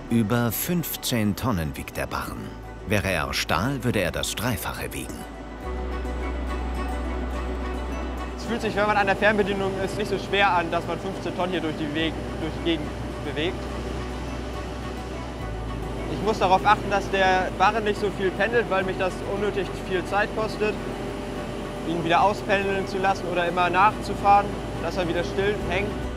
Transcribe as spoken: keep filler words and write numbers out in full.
Über fünfzehn Tonnen wiegt der Barren. Wäre er aus Stahl, würde er das Dreifache wiegen. Es fühlt sich, wenn man an der Fernbedienung ist, nicht so schwer an, dass man fünfzehn Tonnen hier durch die, Weg durch die Gegend bewegt. Ich muss darauf achten, dass der Barren nicht so viel pendelt, weil mich das unnötig viel Zeit kostet, ihn wieder auspendeln zu lassen oder immer nachzufahren, dass er wieder still hängt.